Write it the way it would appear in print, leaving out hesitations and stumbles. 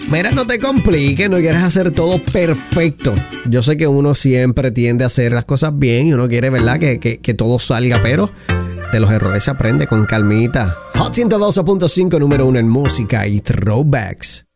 Mira, no te compliques, no quieres hacer todo perfecto. Yo sé que uno siempre tiende a hacer las cosas bien y uno quiere, ¿verdad? Que todo salga, pero de los errores se aprende con calmita. Hot 102.5, número 1 en música y throwbacks.